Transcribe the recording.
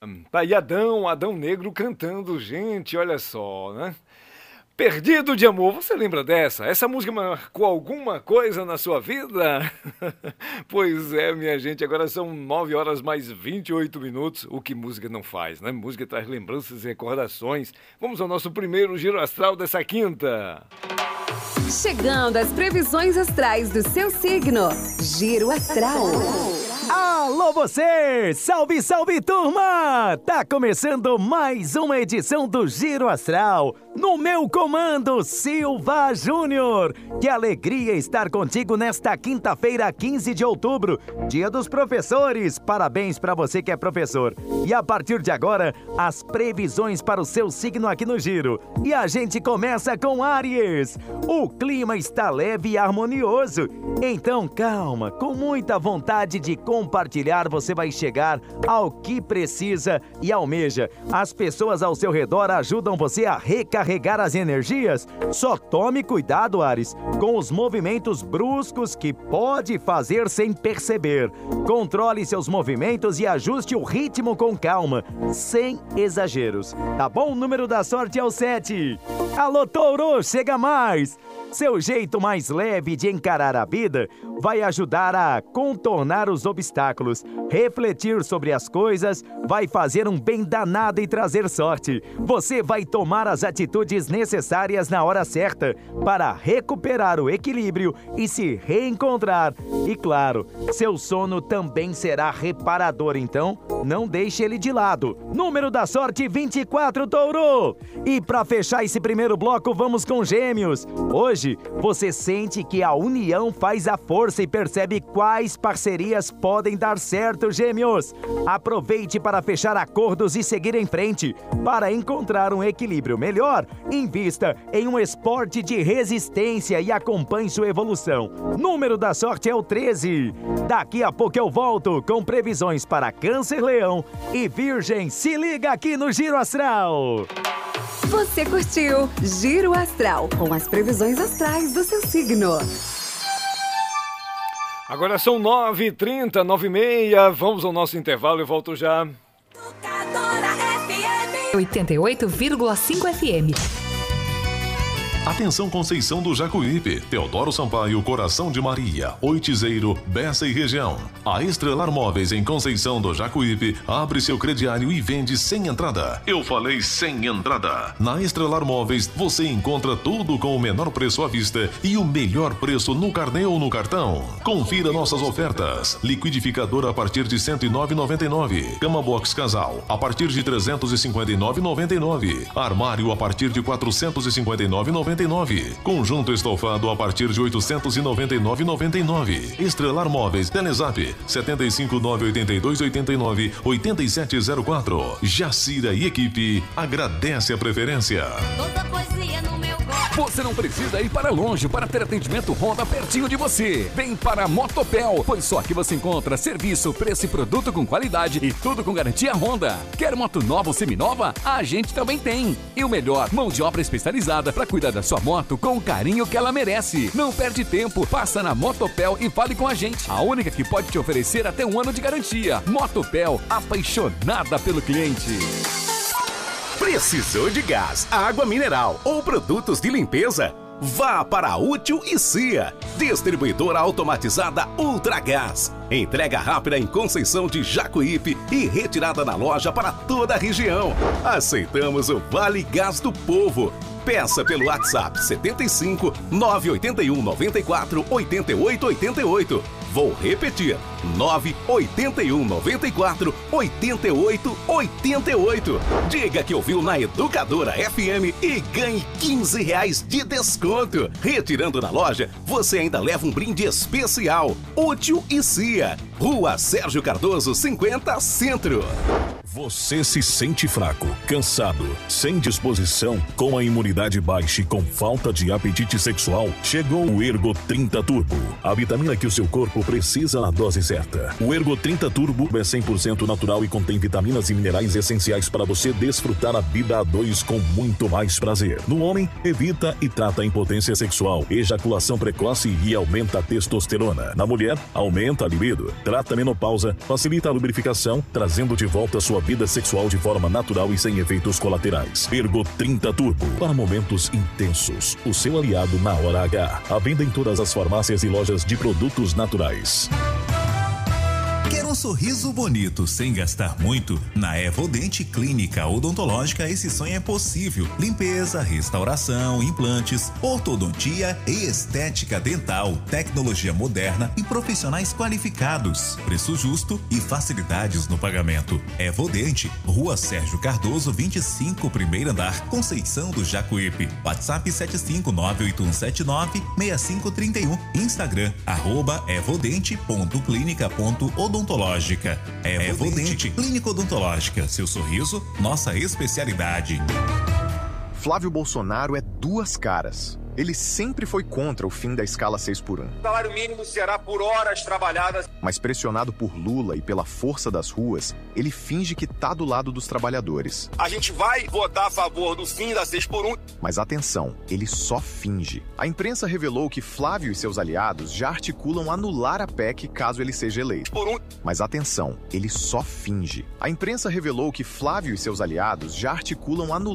Aí Adão Negro cantando, gente, olha só, né? Perdido de Amor, você lembra dessa? Essa música marcou alguma coisa na sua vida? Pois é, minha gente, agora são 9 horas mais 28 minutos. O que música não faz, né? Música traz lembranças e recordações. Vamos ao nosso primeiro Giro Astral dessa quinta. Chegando às previsões astrais do seu signo. Giro Astral. Alô você! Salve, salve turma! Tá começando mais uma edição do Giro Astral. No meu comando, Silva Júnior. Que alegria estar contigo nesta quinta-feira, 15 de outubro, Dia dos Professores. Parabéns para você que é professor. E a partir de agora, as previsões para o seu signo aqui no Giro. E a gente começa com Áries. O clima está leve e harmonioso. Então calma, com muita vontade de compartilhar, você vai chegar ao que precisa e almeja. As pessoas ao seu redor ajudam você a recarregar as energias. Só tome cuidado, Áries, com os movimentos bruscos que pode fazer sem perceber. Controle seus movimentos e ajuste o ritmo com calma, sem exageros. Tá bom? O número da sorte é o 7. Alô, Touro, chega mais! Seu jeito mais leve de encarar a vida vai ajudar a contornar os obstáculos. Refletir sobre as coisas vai fazer um bem danado e trazer sorte. Você vai tomar as atitudes necessárias na hora certa para recuperar o equilíbrio e se reencontrar. E claro, seu sono também será reparador, então não deixe ele de lado. Número da sorte 24, Touro! E para fechar esse primeiro bloco, vamos com Gêmeos. Hoje, você sente que a união faz a força e percebe quais parcerias podem dar certo, Gêmeos. Aproveite para fechar acordos e seguir em frente. Para encontrar um equilíbrio melhor, invista em um esporte de resistência e acompanhe sua evolução. Número da sorte é o 13. Daqui a pouco eu volto com previsões para Câncer, Leão e Virgem. Se liga aqui no Giro Astral. Você curtiu Giro Astral, com as previsões astrais do seu signo. Agora são 9h30, 9h30. Vamos ao nosso intervalo e volto já. 88,5 FM. Atenção Conceição do Jacuípe, Teodoro Sampaio, Coração de Maria, Oitizeiro, Bessa e região. A Estrelar Móveis em Conceição do Jacuípe abre seu crediário e vende sem entrada. Eu falei sem entrada. Na Estrelar Móveis você encontra tudo com o menor preço à vista e o melhor preço no carnê ou no cartão. Confira nossas ofertas. Liquidificador a partir de R$ 109,99. Cama box casal a partir de R$ 359,99. Armário a partir de R$ 459,99. Conjunto estofado a partir de R$ 899,99. Estrelar Móveis, Telezap 75982898704. Jacira e equipe agradece a preferência. Toda poesia no meu gosto. Você não precisa ir para longe para ter atendimento Honda pertinho de você. Vem para a Motopel, pois só aqui você encontra serviço, preço e produto com qualidade e tudo com garantia Honda. Quer moto nova ou seminova? A gente também tem. E o melhor, mão de obra especializada para cuidar da sua moto com o carinho que ela merece. Não perde tempo, passa na Motopel e fale com a gente. A única que pode te oferecer até 1 ano de garantia. Motopel, apaixonada pelo cliente. Precisou de gás, água mineral ou produtos de limpeza? Vá para a Útil e Cia, distribuidora automatizada Ultragás. Entrega rápida em Conceição de Jacuípe e retirada na loja para toda a região. Aceitamos o Vale Gás do Povo. Peça pelo WhatsApp 75 981 94 88 88. Vou repetir, 981 94 88 88. Diga que ouviu na Educadora FM e ganhe R$15 de desconto. Retirando na loja, você ainda leva um brinde especial. Útil e Cia, Rua Sérgio Cardoso 50 Centro. Você se sente fraco, cansado, sem disposição, com a imunidade baixa e com falta de apetite sexual? Chegou o Ergo 30 Turbo, a vitamina que o seu corpo precisa na dose certa certa. O Ergo 30 Turbo é 100% natural e contém vitaminas e minerais essenciais para você desfrutar a vida a dois com muito mais prazer. No homem, evita e trata a impotência sexual, ejaculação precoce e aumenta a testosterona. Na mulher, aumenta a libido, trata a menopausa, facilita a lubrificação, trazendo de volta a sua vida sexual de forma natural e sem efeitos colaterais. Ergo 30 Turbo, para momentos intensos. O seu aliado na hora H. À venda em todas as farmácias e lojas de produtos naturais. Quer um sorriso bonito sem gastar muito? Na Evodente Clínica Odontológica esse sonho é possível. Limpeza, restauração, implantes, ortodontia e estética dental, tecnologia moderna e profissionais qualificados. Preço justo e facilidades no pagamento. Evodente, Rua Sérgio Cardoso, 25, primeiro andar, Conceição do Jacuípe. WhatsApp 75981796531. Instagram, @evodente.clinica.odontológica. Evodente Clínica Odontológica. Seu sorriso, nossa especialidade. Flávio Bolsonaro é duas caras. Ele sempre foi contra o fim da escala 6x1. O salário mínimo será por horas trabalhadas. Mas pressionado por Lula e pela força das ruas, ele finge que tá do lado dos trabalhadores. A gente vai votar a favor do fim da 6x1. Mas atenção, ele só finge. A imprensa revelou que Flávio e seus aliados já articulam anular a PEC caso ele seja eleito. Mas atenção, ele só finge. A imprensa revelou que Flávio e seus aliados já articulam anular